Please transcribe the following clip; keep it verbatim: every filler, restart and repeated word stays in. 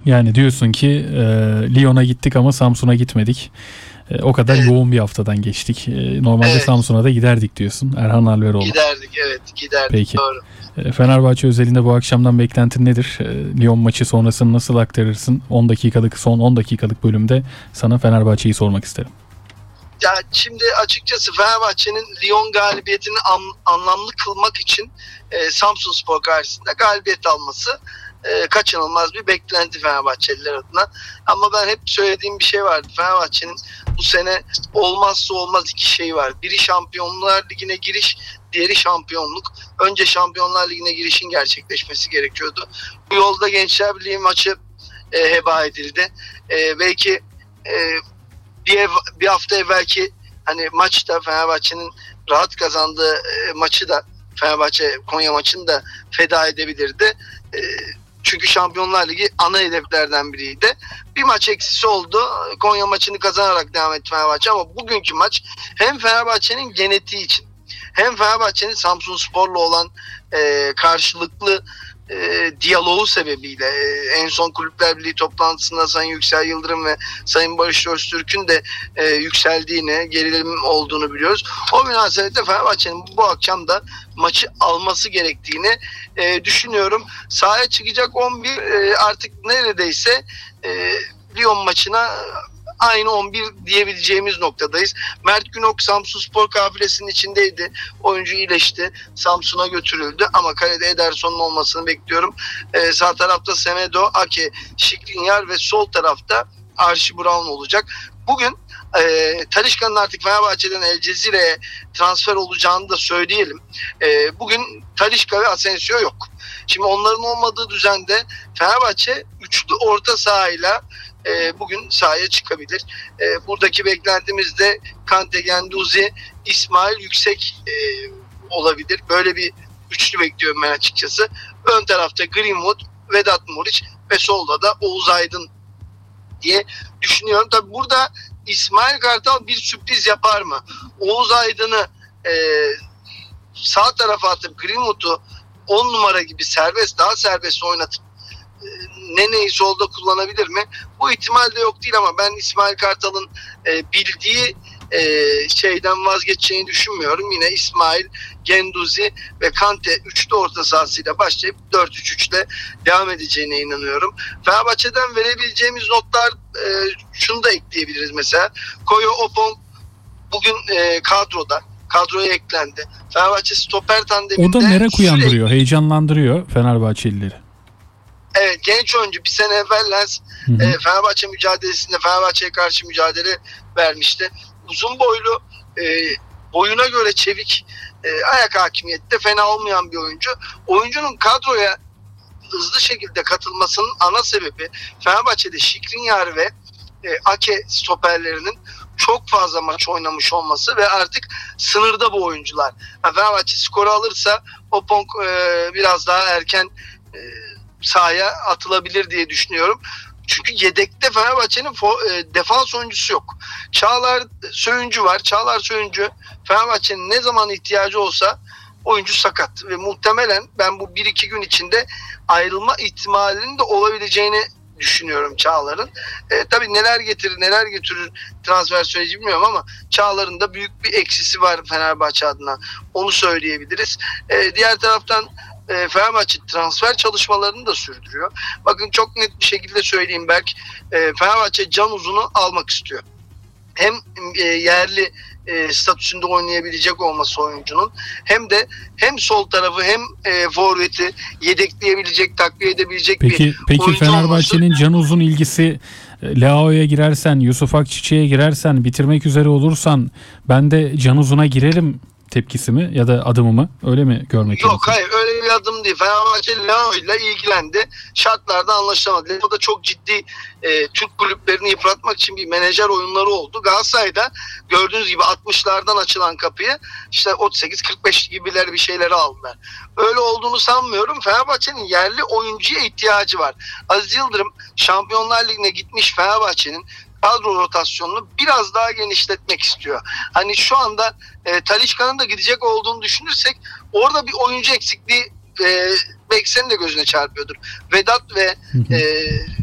Yani diyorsun ki e, Lyon'a gittik ama Samsun'a gitmedik. E, o kadar Evet. yoğun bir haftadan geçtik. E, normalde Evet. Samsun'a da giderdik diyorsun Erhan Alveroğlu. Giderdik, evet, giderdik. Peki. Doğru. E, Fenerbahçe özelinde bu akşamdan beklentin nedir? E, Lyon maçı sonrasını nasıl aktarırsın? on dakikalık son on dakikalık bölümde sana Fenerbahçe'yi sormak isterim. Ya şimdi açıkçası Fenerbahçe'nin Lyon galibiyetini an, anlamlı kılmak için e, Samsunspor karşısında galibiyet alması e, kaçınılmaz bir beklenti Fenerbahçeliler adına. Ama ben hep söylediğim bir şey vardı. Fenerbahçe'nin bu sene olmazsa olmaz iki şey var. Biri Şampiyonlar Ligi'ne giriş, diğeri şampiyonluk. Önce Şampiyonlar Ligi'ne girişin gerçekleşmesi gerekiyordu. Bu yolda Gençler Birliği maçı e, heba edildi. E, belki e, Bir, ev, bir hafta evvelki hani maçta Fenerbahçe'nin rahat kazandığı e, maçı da Fenerbahçe Konya maçını da feda edebilirdi. E, çünkü Şampiyonlar Ligi ana hedeflerden biriydi. Bir maç eksisi oldu. Konya maçını kazanarak devam etti Fenerbahçe ama bugünkü maç hem Fenerbahçe'nin genetiği için hem Fenerbahçe'nin Samsunspor'la olan e, karşılıklı E, diyaloğu sebebiyle e, en son Kulüpler Birliği toplantısında Sayın Yüksel Yıldırım ve Sayın Barış Öztürk'ün de e, yükseldiğini, gerilim olduğunu biliyoruz. O münasebetle Fenerbahçe'nin bu akşam da maçı alması gerektiğini e, düşünüyorum. Sahaya çıkacak on bir e, artık neredeyse e, Lyon maçına aynı on bir diyebileceğimiz noktadayız. Mert Günok Samsunspor kafilesinin içindeydi. Oyuncu iyileşti. Samsun'a götürüldü ama kalede Ederson'un olmasını bekliyorum. Ee, sağ tarafta Semedo, Ake, Skriniar ve sol tarafta Archie Brown olacak. Bugün e, Talisca'nın artık Fenerbahçe'den El Cezire'ye transfer olacağını da söyleyelim. E, bugün Talisca ve Asensio yok. Şimdi onların olmadığı düzende Fenerbahçe üçlü orta sahayla E, bugün sahaya çıkabilir. E, buradaki beklentimiz de Kante, Genduzi, İsmail Yüksek e, olabilir. Böyle bir üçlü bekliyorum ben açıkçası. Ön tarafta Greenwood, Vedat Muriç ve solda da Oğuz Aydın diye düşünüyorum. Tabi burada İsmail Kartal bir sürpriz yapar mı? Oğuz Aydın'ı e, sağ tarafa atıp Greenwood'u on numara gibi serbest, daha serbest oynatıp Nene'yi solda kullanabilir mi? Bu ihtimal de yok değil ama ben İsmail Kartal'ın e, bildiği e, şeyden vazgeçeceğini düşünmüyorum. Yine İsmail, Genduzi ve Kante üçlü orta sahasıyla başlayıp dört üç üç ile devam edeceğine inanıyorum. Fenerbahçe'den verebileceğimiz notlar e, şunu da ekleyebiliriz mesela. Koyo Opon bugün e, kadroda. Kadroya eklendi. Fenerbahçe stoper tandeminde O da merak uyandırıyor, sürekli, heyecanlandırıyor Fenerbahçelileri. evet, genç oyuncu. Bir sene evvel Lens e, Fenerbahçe mücadelesinde Fenerbahçe'ye karşı mücadele vermişti. Uzun boylu, e, boyuna göre çevik, e, ayak hakimiyeti de fena olmayan bir oyuncu. Oyuncunun kadroya hızlı şekilde katılmasının ana sebebi Fenerbahçe'de Skriniar ve e, Ake stoperlerinin çok fazla maç oynamış olması ve artık sınırda bu oyuncular. Yani Fenerbahçe skoru alırsa Opon e, biraz daha erken e, sahaya atılabilir diye düşünüyorum. Çünkü yedekte Fenerbahçe'nin e, defans oyuncusu yok. Çağlar Söyüncü var. Çağlar Söyüncü Fenerbahçe'nin ne zaman ihtiyacı olsa oyuncu sakat. Ve muhtemelen ben bu bir iki gün içinde ayrılma ihtimalinin de olabileceğini düşünüyorum Çağlar'ın. E, tabii neler getirir neler götürür transfer süreci bilmiyorum ama Çağlar'ın da büyük bir eksisi var Fenerbahçe adına. Onu söyleyebiliriz. E, diğer taraftan E, Fenerbahçe transfer çalışmalarını da sürdürüyor. Bakın çok net bir şekilde söyleyeyim Berk. E, Fenerbahçe Can Uzun'u almak istiyor. Hem e, yerli e, statüsünde oynayabilecek olması oyuncunun hem de hem sol tarafı hem e, forveti yedekleyebilecek, takviye edebilecek peki, bir peki oyuncu Fenerbahçe'nin olması. Can Uzun ilgisi, Leao'ya girersen, Yusuf Akçiçek'e girersen, bitirmek üzere olursan ben de Can Uzun'a girerim tepkisi mi ya da adımı mı? Öyle mi görmek gerekiyor? Yok, hayır, öyle bir adım değil. Fenerbahçe Leo ile ilgilendi. Şartlarda anlaşılamadı. Leo'da çok ciddi e, Türk kulüplerini yıpratmak için bir menajer oyunları oldu. Galatasaray'da gördüğünüz gibi altmışlardan açılan kapıyı işte otuz sekiz kırk beş gibiler bir şeyleri aldılar. Öyle olduğunu sanmıyorum. Fenerbahçe'nin yerli oyuncuya ihtiyacı var. Aziz Yıldırım Şampiyonlar Ligi'ne gitmiş Fenerbahçe'nin kadro rotasyonunu biraz daha genişletmek istiyor. Hani şu anda e, Talisca'nın da gidecek olduğunu düşünürsek orada bir oyuncu eksikliği e, belki senin de gözüne çarpıyordur. Vedat ve e,